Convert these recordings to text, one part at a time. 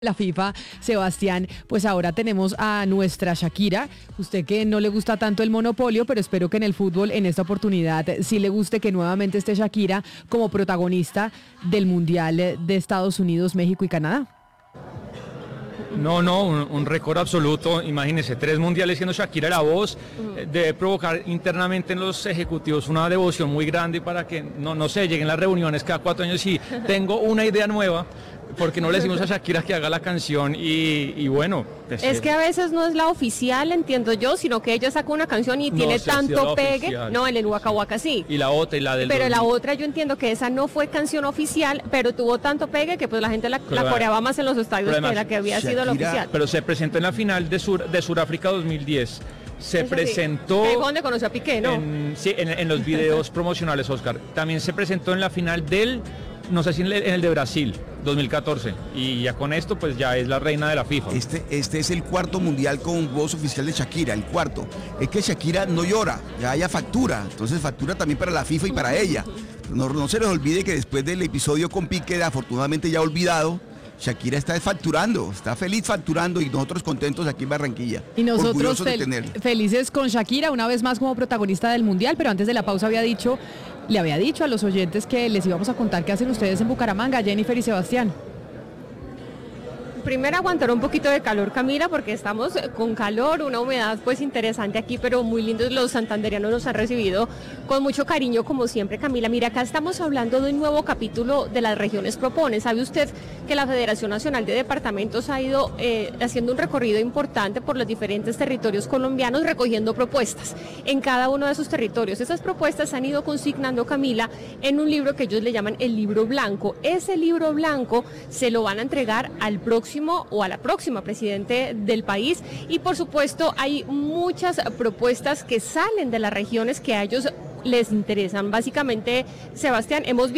La FIFA, Sebastián, pues ahora tenemos a nuestra Shakira. Usted que no le gusta tanto el monopolio, pero espero que en el fútbol, en esta oportunidad, sí le guste que nuevamente esté Shakira como protagonista del Mundial de Estados Unidos, México y Canadá. No, un récord absoluto. Imagínense, 3 mundiales siendo Shakira la voz. Debe provocar internamente en los ejecutivos una devoción muy grande para que, no sé, lleguen las reuniones cada 4 años y tengo una idea nueva. Porque no le decimos a Shakira que haga la canción y bueno. Pues es que a veces no es la oficial, entiendo yo, sino que ella saca una canción y tiene tanto pegue. Oficial. No, en el Waka Waka sí. Y la otra, y la del... Pero la otra yo entiendo que esa no fue canción oficial, pero tuvo tanto pegue que pues la gente la coreaba más en los estadios además, que la que había Shakira, sido la oficial. Pero se presentó en la final de Sudáfrica 2010. Se presentó... Ahí fue donde conoció a Piqué, ¿no? En los videos promocionales, Oscar. También se presentó en la final no sé si en el de Brasil, 2014, y ya con esto pues ya es la reina de la FIFA. Este es el 4º mundial con voz oficial de Shakira, el 4º. Es que Shakira no llora, ya ella factura, entonces factura también para la FIFA y para ella. No se les olvide que después del episodio con Piqué, afortunadamente ya olvidado, Shakira está facturando, está feliz facturando y nosotros contentos aquí en Barranquilla. Y nosotros felices con Shakira una vez más como protagonista del Mundial, pero antes de la pausa le había dicho a los oyentes que les íbamos a contar qué hacen ustedes en Bucaramanga, Jennifer y Sebastián. Primero aguantar un poquito de calor, Camila, porque estamos con calor, una humedad pues interesante aquí, pero muy lindos. Los santanderianos nos han recibido con mucho cariño, como siempre, Camila. Mira, acá estamos hablando de un nuevo capítulo de las regiones Propone. ¿Sabe usted que la Federación Nacional de Departamentos ha ido haciendo un recorrido importante por los diferentes territorios colombianos, recogiendo propuestas en cada uno de esos territorios? Esas propuestas se han ido consignando, Camila, en un libro que ellos le llaman el libro blanco. Ese libro blanco se lo van a entregar al próximo o a la próxima presidente del país, y por supuesto hay muchas propuestas que salen de las regiones que a ellos les interesan. Básicamente, Sebastián, hemos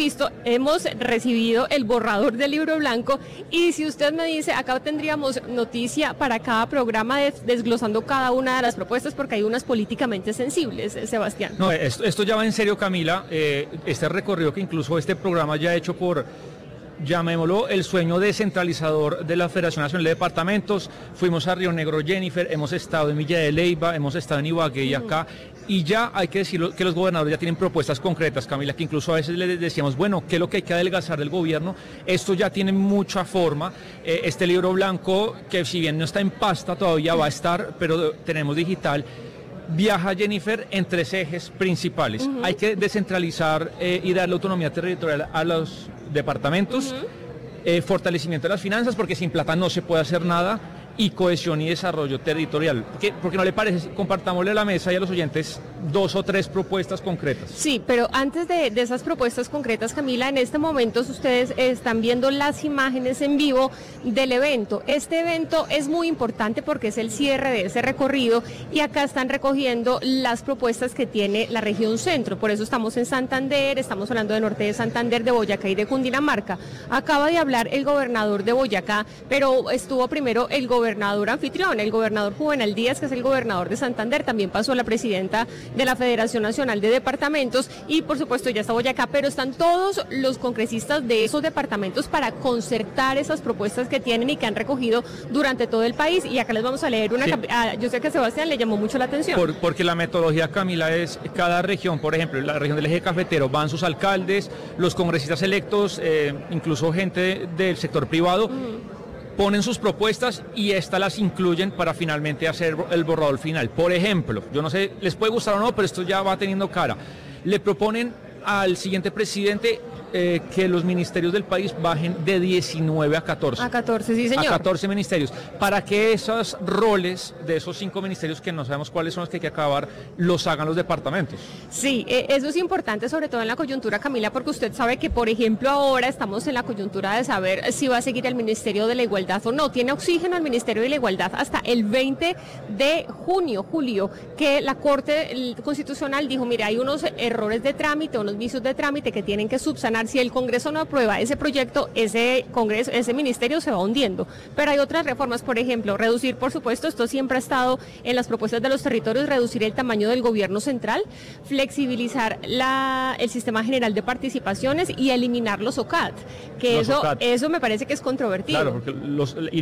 recibido el borrador del libro blanco, y si usted me dice, acá tendríamos noticia para cada programa desglosando cada una de las propuestas, porque hay unas políticamente sensibles, Sebastián. No, esto ya va en serio, Camila. Este recorrido que incluso este programa ya ha hecho por, llamémoslo, el sueño descentralizador de la Federación Nacional de Departamentos. Fuimos a Río Negro, Jennifer, hemos estado en Villa de Leyva, hemos estado en Ibagué y acá, y ya hay que decirlo que los gobernadores ya tienen propuestas concretas, Camila, que incluso a veces les decíamos, bueno, ¿qué es lo que hay que adelgazar del gobierno? Esto ya tiene mucha forma. Este libro blanco, que si bien no está en pasta todavía, va a estar, pero tenemos digital. Viaja, Jennifer, en 3 ejes principales. Hay que descentralizar y darle autonomía territorial a los departamentos, fortalecimiento de las finanzas, porque sin plata no se puede hacer nada, y cohesión y desarrollo territorial. Porque no le parece, compartámosle a la mesa y a los oyentes 2 o 3 propuestas concretas. Sí, pero antes de esas propuestas concretas, Camila, en este momento ustedes están viendo las imágenes en vivo del evento. Este evento es muy importante porque es el cierre de ese recorrido, y acá están recogiendo las propuestas que tiene la región centro. Por eso estamos en Santander, estamos hablando de norte de Santander, de Boyacá y de Cundinamarca. Acaba de hablar el gobernador de Boyacá, pero estuvo primero el gobernador anfitrión, el gobernador Juvenal Díaz, que es el gobernador de Santander. También pasó la presidenta de la Federación Nacional de Departamentos, y por supuesto ya está Boyacá, pero están todos los congresistas de esos departamentos para concertar esas propuestas que tienen y que han recogido durante todo el país. Y acá les vamos a leer una, yo sé que a Sebastián le llamó mucho la atención. Porque la metodología, Camila, es cada región, por ejemplo, en la región del eje cafetero van sus alcaldes, los congresistas electos, incluso gente del sector privado, ponen sus propuestas y estas las incluyen para finalmente hacer el borrador final. Por ejemplo, yo no sé, les puede gustar o no, pero esto ya va teniendo cara. Le proponen al siguiente presidente que los ministerios del país bajen de 19 a 14. A 14, sí, señor. A 14 ministerios, para que esos roles de esos 5 ministerios, que no sabemos cuáles son los que hay que acabar, los hagan los departamentos. Sí, eso es importante, sobre todo en la coyuntura, Camila, porque usted sabe que, por ejemplo, ahora estamos en la coyuntura de saber si va a seguir el Ministerio de la Igualdad o no. Tiene oxígeno el Ministerio de la Igualdad hasta el 20 de julio, que la Corte Constitucional dijo, mire, hay unos errores de trámite, unos vicios de trámite que tienen que subsanar reformar. Si el Congreso no aprueba ese proyecto, ese ministerio se va hundiendo. Pero hay otras reformas, por ejemplo, reducir, por supuesto, esto siempre ha estado en las propuestas de los territorios, reducir el tamaño del gobierno central, flexibilizar el sistema general de participaciones y eliminar los OCAT, que eso me parece que es controvertido. Claro, porque